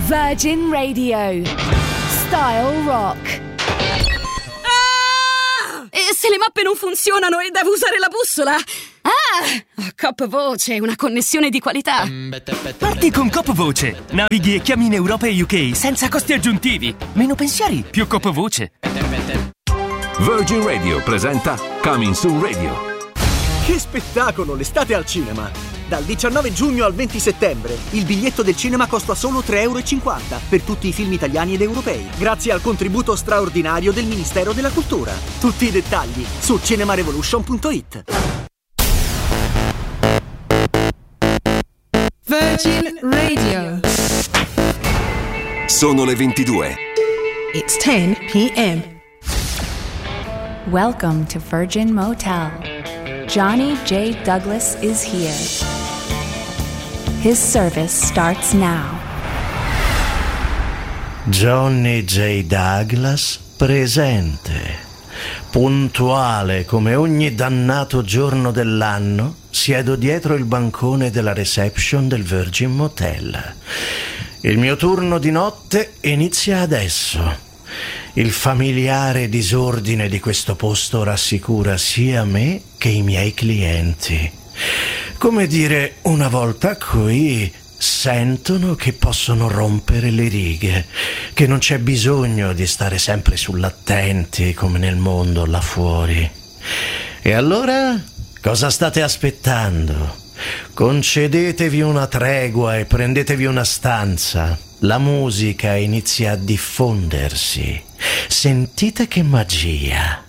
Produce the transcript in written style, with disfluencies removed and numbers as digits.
Virgin Radio. Style Rock. E se le mappe non funzionano e devo usare la bussola? Cop Voce, una connessione di qualità. Parti con Cop Voce. Navighi e chiami in Europa e UK senza costi aggiuntivi. Meno pensieri, più Cop Voce. Virgin Radio presenta Coming Soon Radio. Che spettacolo, l'estate al cinema! Dal 19 giugno al 20 settembre il biglietto del cinema costa solo €3,50 per tutti i film italiani ed europei, grazie al contributo straordinario del Ministero della Cultura. Tutti i dettagli su cinemarevolution.it. Virgin Radio. Sono le 22. It's 10 p.m. Welcome to Virgin Motel. Johnny J. Douglas is here. His service starts now. Johnny J. Douglas presente. Puntuale come ogni dannato giorno dell'anno, siedo dietro il bancone della reception del Virgin Motel. Il mio turno di notte inizia adesso. Il familiare disordine di questo posto rassicura sia me che i miei clienti. Come dire, una volta qui sentono che possono rompere le righe, che non c'è bisogno di stare sempre sull'attenti come nel mondo là fuori. E allora, cosa state aspettando? Concedetevi una tregua e prendetevi una stanza. La musica inizia a diffondersi. Sentite che magia.